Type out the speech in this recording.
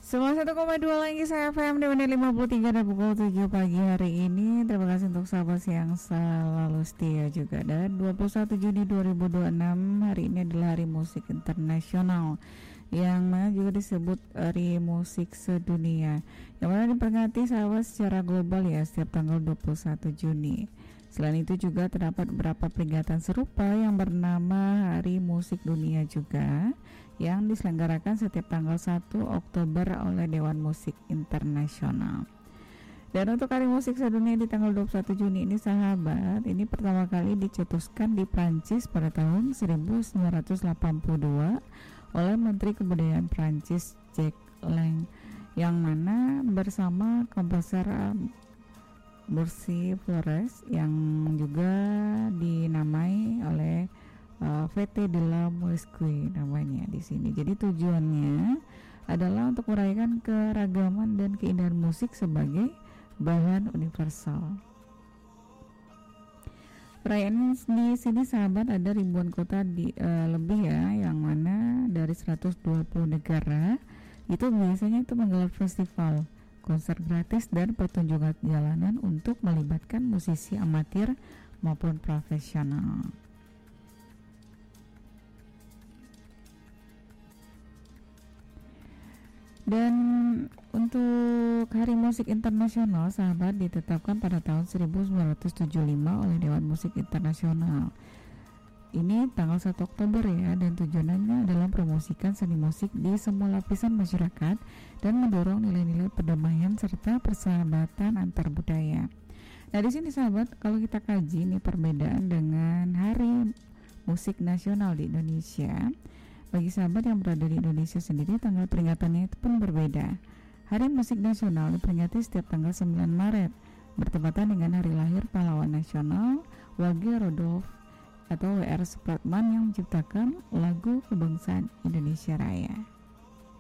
101,2 lagi saya FM di menit 53 dan pukul 7 pagi hari ini. Terima kasih untuk sahabat yang selalu setia juga. Dan 21 Juni 2026 hari ini adalah Hari Musik Internasional, yang mana juga disebut Hari Musik Sedunia, yang mana diperingati sahabat secara global ya setiap tanggal 21 Juni. Selain itu juga terdapat beberapa peringatan serupa yang bernama Hari Musik Dunia juga, yang diselenggarakan setiap tanggal 1 Oktober oleh Dewan Musik Internasional. Dan untuk Hari Musik Sedunia di tanggal 21 Juni ini sahabat, ini pertama kali dicetuskan di Prancis pada tahun 1982 oleh Menteri Kebudayaan Prancis Jacques Lang, yang mana bersama komposer Murcy Flores yang juga dinamai oleh Fête de la Musique namanya di sini. Jadi tujuannya adalah untuk merayakan keragaman dan keindahan musik sebagai bahan universal. Perayaan di sini sahabat ada ribuan kota lebih ya, yang mana dari 120 negara itu biasanya itu menggelar festival, konser gratis dan pertunjukan jalanan untuk melibatkan musisi amatir maupun profesional. Dan untuk Hari Musik Internasional sahabat ditetapkan pada tahun 1975 oleh Dewan Musik Internasional. Ini tanggal 1 Oktober ya, dan tujuannya adalah promosikan seni musik di semua lapisan masyarakat dan mendorong nilai-nilai perdamaian serta persahabatan antar budaya. Nah di sini sahabat, kalau kita kaji nih perbedaan dengan Hari Musik Nasional di Indonesia, bagi sahabat yang berada di Indonesia sendiri tanggal peringatannya itu pun berbeda. Hari Musik Nasional diperingati setiap tanggal 9 Maret, bertepatan dengan hari lahir pahlawan nasional Wage Rudolf atau W.R. Supratman yang menciptakan lagu kebangsaan Indonesia Raya.